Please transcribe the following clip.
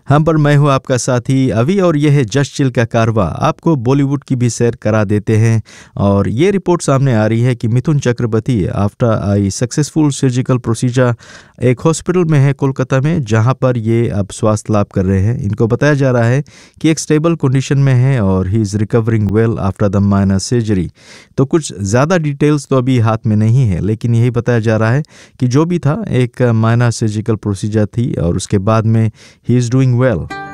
हम पर मैं हूँ आपका साथी अभी और यह है जस्ट चिल का कारवा। आपको बॉलीवुड की भी सैर करा देते हैं और ये रिपोर्ट सामने आ रही है कि Mithun Chakraborty after I successful surgical procedure एक हॉस्पिटल में है कोलकाता में, जहां पर ये अब स्वास्थ्य लाभ कर रहे हैं। इनको बताया जा रहा है कि एक स्टेबल कंडीशन में है और he is recovering well after the minor surgery. तो कुछ ज़्यादा डिटेल्स तो अभी हाथ में नहीं है, लेकिन यही बताया जा रहा है कि जो भी था एक माइनर सर्जिकल प्रोसीजर थी और उसके बाद में ही इज़ डूइंग well.